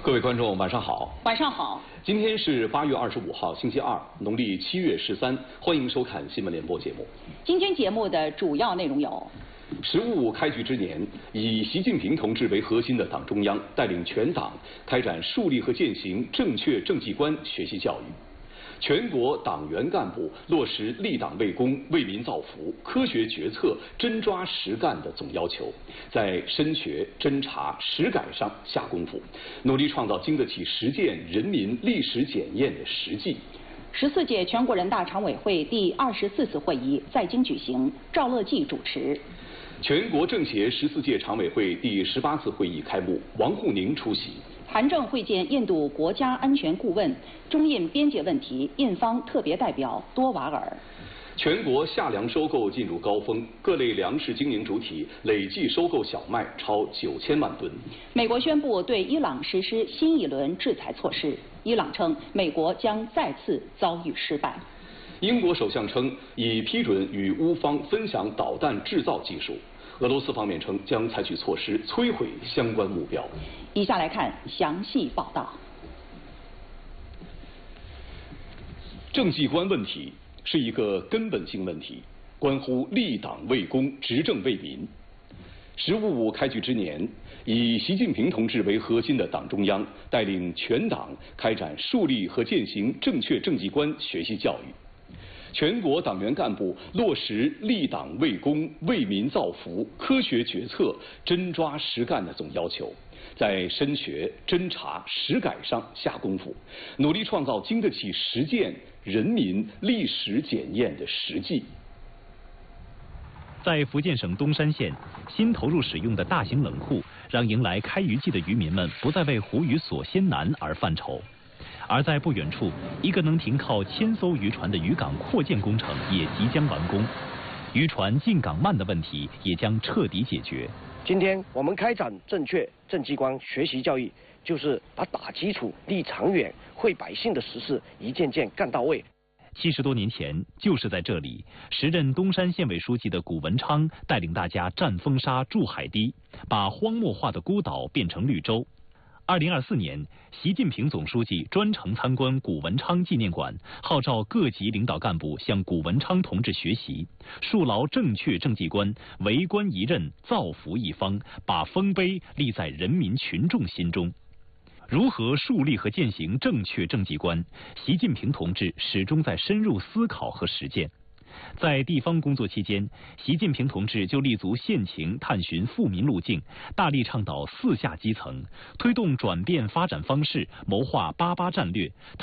各位观众，晚上好。 晚上好。 今天是8月25号，星期二，农历7月13，欢迎收看新闻联播节目。 今天节目的主要内容有 ：15开局之年，以习近平同志为核心的党中央带领全党开展树立和践行正确政绩观学习教育。全国党员干部落实立党为公、为民造福、科学决策、真抓实干的总要求，在深学、侦查、实改上下功夫，努力创造经得起实践人民历史检验的实际。 14届全国人大常委会第24次会议在京举行，赵乐际主持。 全国政协14届常委会第18次会议开幕，王沪宁出席。 韩正会见印度国家安全顾问，中印边界问题印方特别代表多瓦尔。 全国夏粮收购进入高峰，各类粮食经营主体累计收购小麦超9000万吨。 美国宣布对伊朗实施新一轮制裁措施，伊朗称美国将再次遭遇失败。 英国首相称已批准与乌方分享导弹制造技术。俄罗斯方面称将采取措施摧毁相关目标。 以下来看详细报道。 政绩观问题是一个根本性问题，关乎立党为公、执政为民。15开局之年，以习近平同志为核心的党中央带领全党开展树立和践行正确政绩观学习教育。全国党员干部落实立党为公、为民造福、科学决策、真抓实干的总要求，在深学、侦查、实改上下功夫，努力创造经得起实践人民历史检验的实际。 在福建省东山县，新投入使用的大型冷库，让迎来开渔季的渔民们不再为湖鱼所鲜难而犯愁。而在不远处，一个能停靠1000艘渔船的渔港扩建工程也即将完工，渔船进港慢的问题也将彻底解决。 今天我们开展正确政绩观学习教育，就是把打基础、立长远、惠百姓的实事一件件干到位。 70多年前，就是在这里，时任东山县委书记的谷文昌带领大家战风沙、筑海堤，把荒漠化的孤岛变成绿洲。2024年，习近平总书记专程参观谷文昌纪念馆，号召各级领导干部向谷文昌同志学习，树牢正确政绩观，为官一任，造福一方，把丰碑立在人民群众心中。如何树立和践行正确政绩观，习近平同志始终在深入思考和实践。在地方工作期间，习近平同志就立足县情，探寻富民路径，大力倡导4下基层，推动转变发展方式，谋划88战略。